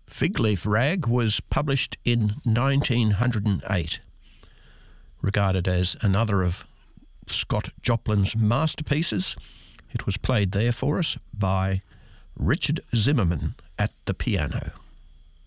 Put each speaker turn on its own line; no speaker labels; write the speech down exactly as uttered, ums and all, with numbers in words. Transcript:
Fig Leaf Rag was published in nineteen oh eight, regarded as another of Scott Joplin's masterpieces. It was played there for us by Richard Zimmerman at the piano.